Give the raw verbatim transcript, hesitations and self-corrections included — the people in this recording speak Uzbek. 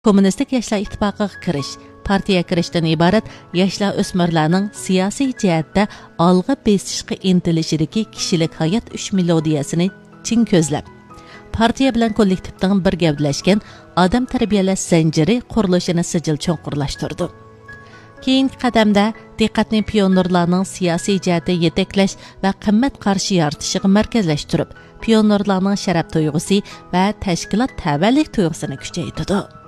Kommunistik Yoshlar ittifoqiga kirish, partiya kirishdan iborat yoshlar o'smirlarning siyosiy jihatda olg'a besishga intilishidagi kishilik hayot uch melodiyasini chin ko'zlab, partiya bilan kollektivning bir gavdalashgan odam tarbiyalash zanjiri qurilishini sijil cho'nqurlashtirdi. Keyingi qadamda diqqatni pionerlarning siyosiy jihatda yetaklash va qimmat qarshi yoritishiga markazlashtirib, pionerlarning sharaf tuyg'usi va tashkilot tabiiylik tuyg'usini kuchaytirdi.